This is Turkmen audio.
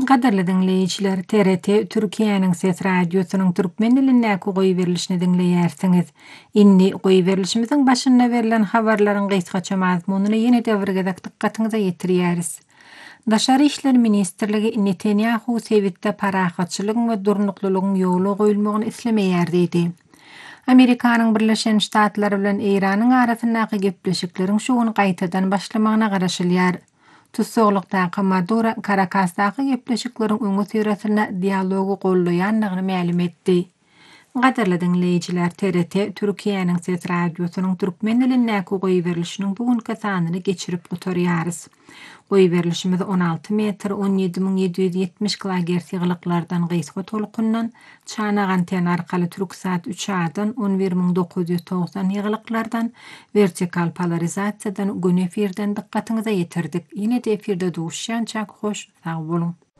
Gaderli dinleyijiler, TRT Türkiýanyň Ses Radiosynyň türkmen dilindäki goý berilişini dinleýärsiňiz. Inni goý berilişimiziň başynda berilen habarlaryň gysgaça mazmunyny ýene-de bir gezek dikkatiňize ýetirýäris. Daşary işler ministrligi Netanyahu Sewitde parahatçylygyň we durnuklulygyň ýoly goýulmagyny islemeýär diýdi. Amerikanyň Birleşen Ştatlary bilen Iranyň arasyndaky gepleşikleriň şu gün gaýtadan başlamagyna garaşylýar. Tutsogluqdaky Maduro Karakasdaky gepleşikleriň öňe süreşine dialogu gollaýanlygyny ma'lum etdi. Gaderli dinleyijiler, TRT Türkiýanyň Ses Radiosynyň türkmen dilindäki goý berilişiniň bugünkü sanyny geçirip oturýarys. Goý berilişimiz 16 metr 17770 kHz ýyglyklardan gysga tolkundan çanak anten arkaly Türksat 3A-dan 11990 ýyglyklardan vertikal polarizasiýadan gün efirden dikkatiňize ýetirdik. Ýene-de efirde duşýançak hoş, sag bolun.